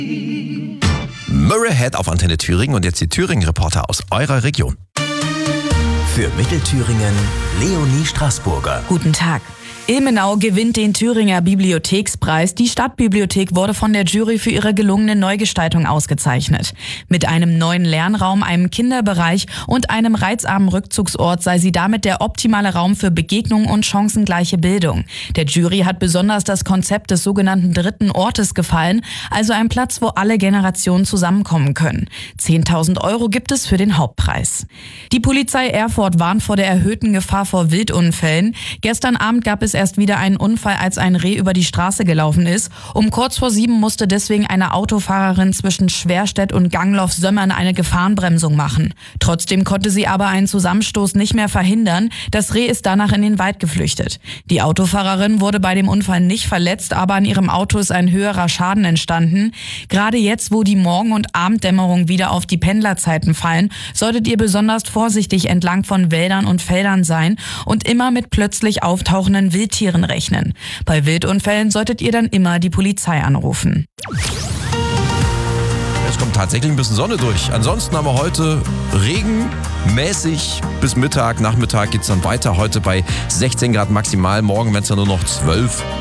Murray Head auf Antenne Thüringen und jetzt die Thüringen-Reporter aus eurer Region. Für Mittelthüringen Leonie Straßburger. Guten Tag. Ilmenau gewinnt den Thüringer Bibliothekspreis. Die Stadtbibliothek wurde von der Jury für ihre gelungene Neugestaltung ausgezeichnet. Mit einem neuen Lernraum, einem Kinderbereich und einem reizarmen Rückzugsort sei sie damit der optimale Raum für Begegnung und chancengleiche Bildung. Der Jury hat besonders das Konzept des sogenannten dritten Ortes gefallen, also ein Platz, wo alle Generationen zusammenkommen können. 10.000 € gibt es für den Hauptpreis. Die Polizei Erfurt warnt vor der erhöhten Gefahr vor Wildunfällen. Gestern Abend gab es erst wieder einen Unfall, als ein Reh über die Straße gelaufen ist. Um kurz vor 7 musste deswegen eine Autofahrerin zwischen Schwerstedt und Gangloff-Sömmern eine Gefahrenbremsung machen. Trotzdem konnte sie aber einen Zusammenstoß nicht mehr verhindern. Das Reh ist danach in den Wald geflüchtet. Die Autofahrerin wurde bei dem Unfall nicht verletzt, aber an ihrem Auto ist ein höherer Schaden entstanden. Gerade jetzt, wo die Morgen- und Abenddämmerung wieder auf die Pendlerzeiten fallen, solltet ihr besonders vorsichtig entlang von Wäldern und Feldern sein und immer mit plötzlich auftauchenden Wildtieren rechnen. Bei Wildunfällen solltet ihr dann immer die Polizei anrufen. Es kommt tatsächlich ein bisschen Sonne durch. Ansonsten haben wir heute regenmäßig bis Mittag. Nachmittag geht es dann weiter. Heute bei 16 Grad maximal. Morgen werden es dann nur noch 12.